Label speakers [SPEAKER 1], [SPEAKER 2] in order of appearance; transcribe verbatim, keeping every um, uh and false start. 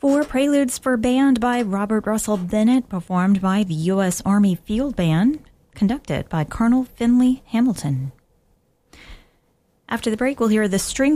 [SPEAKER 1] Four preludes for band by Robert Russell Bennett, performed by the U S Army Field Band, conducted by Colonel Finley Hamilton. After the break, we'll hear the string